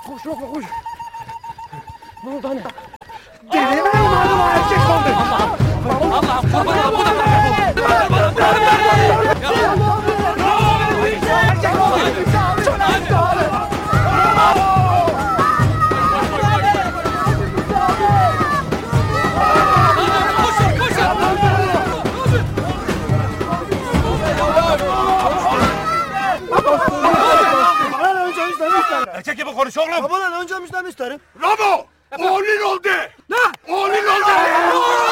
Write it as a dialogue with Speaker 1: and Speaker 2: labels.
Speaker 1: Koş yok koş. Ne oldu hani?
Speaker 2: Delinin malum erkek oldu.
Speaker 3: Allah'ım kurban bu da.
Speaker 2: Erkek gibi konuş oğlum.
Speaker 1: Babalar önce müjdemişlerim.
Speaker 2: Bravo! Oğlun oldu. Ne? Oğlun oldu.